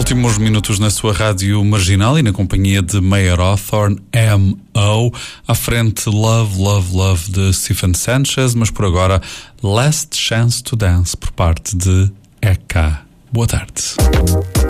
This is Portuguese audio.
Últimos minutos na sua rádio marginal e na companhia de Mayer Hawthorne, M.O. À frente, Love, Love, Love de Stephen Sanchez, mas por agora, Last Chance to Dance por parte de Eka. Boa tarde.